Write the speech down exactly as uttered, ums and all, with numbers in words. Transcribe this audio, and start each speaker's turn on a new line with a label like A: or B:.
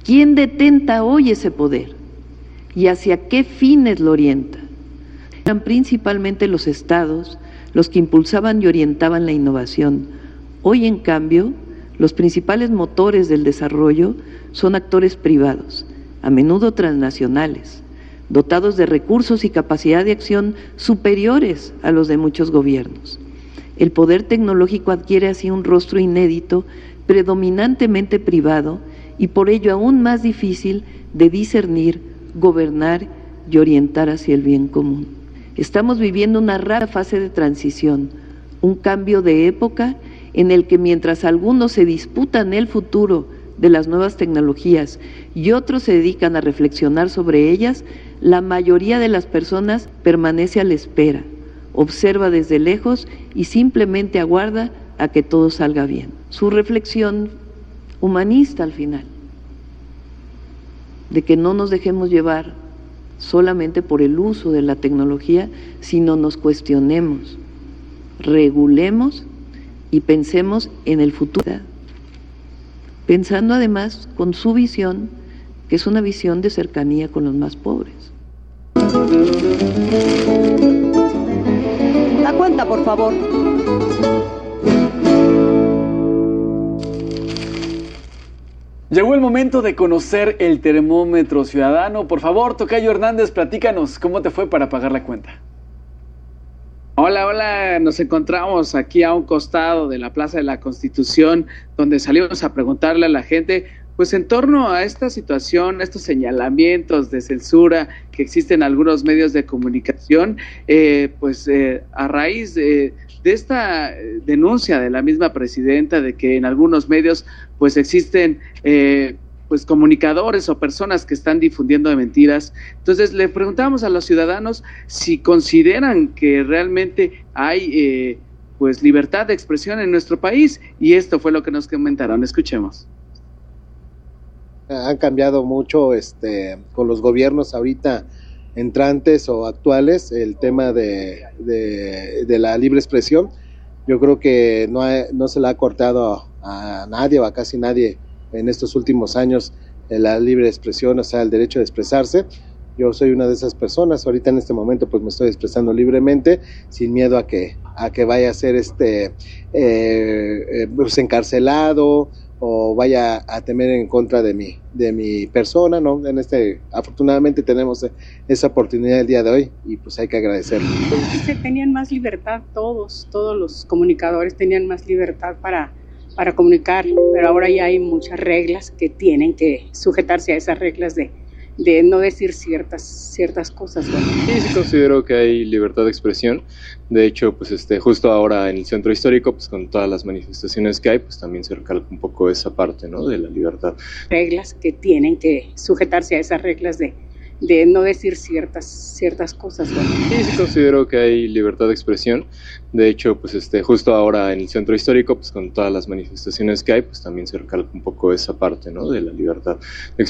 A: ¿Quién detenta hoy ese poder? ¿Y hacia qué fines lo orienta? Eran principalmente los estados los que impulsaban y orientaban la innovación. Hoy, en cambio, los principales motores del desarrollo son actores privados, a menudo transnacionales, dotados de recursos y capacidad de acción superiores a los de muchos gobiernos. El poder tecnológico adquiere así un rostro inédito, predominantemente privado, y por ello aún más difícil de discernir, gobernar y orientar hacia el bien común. Estamos viviendo una rara fase de transición, un cambio de época en el que mientras algunos se disputan el futuro de las nuevas tecnologías y otros se dedican a reflexionar sobre ellas, la mayoría de las personas permanece a la espera, observa desde lejos y simplemente aguarda a que todo salga bien. Su reflexión humanista al final, de que no nos dejemos llevar solamente por el uso de la tecnología, sino nos cuestionemos, regulemos y pensemos en el futuro, pensando además con su visión, que es una visión de cercanía con los más pobres.
B: La cuenta, por favor.
C: Llegó el momento de conocer el termómetro ciudadano. Por favor, Tocayo Hernández, platícanos, ¿cómo te fue para pagar la cuenta?
D: Hola, hola, nos encontramos aquí a un costado de la Plaza de la Constitución, donde salimos a preguntarle a la gente, pues en torno a esta situación, a estos señalamientos de censura que existen en algunos medios de comunicación, eh, pues eh, a raíz de, de esta denuncia de la misma presidenta de que en algunos medios pues existen eh, pues comunicadores o personas que están difundiendo mentiras. Entonces le preguntamos a los ciudadanos si consideran que realmente hay eh, pues libertad de expresión en nuestro país, y esto fue lo que nos comentaron. Escuchemos.
E: Han cambiado mucho este con los gobiernos ahorita entrantes o actuales el tema de, de, de la libre expresión. Yo creo que no, ha, no se le ha cortado a, a nadie o a casi nadie en estos últimos años la libre expresión, o sea, el derecho de expresarse. Yo soy una de esas personas, ahorita en este momento pues me estoy expresando libremente, sin miedo a que a que vaya a ser este eh, pues encarcelado o vaya a temer en contra de mi de mi persona, ¿no? En este, afortunadamente tenemos esa oportunidad el día de hoy y pues hay que agradecerlo.
F: Tenían más libertad todos, todos los comunicadores tenían más libertad para para comunicar, pero ahora ya hay muchas reglas que tienen que sujetarse a esas reglas de, de no decir ciertas, ciertas cosas. Bueno.
G: Sí, sí considero que hay libertad de expresión. De hecho, pues este, justo ahora en el centro histórico, pues con todas las manifestaciones que hay, pues también se recalca un poco esa parte, ¿no?, de la libertad.
F: Reglas que tienen que sujetarse a esas reglas de de no decir ciertas ciertas cosas. Bueno.
G: Sí, sí considero que hay libertad de expresión. De hecho, pues este, justo ahora en el centro histórico, pues con todas las manifestaciones que hay, pues también se recalca un poco esa parte, ¿no?, de la libertad de expresión.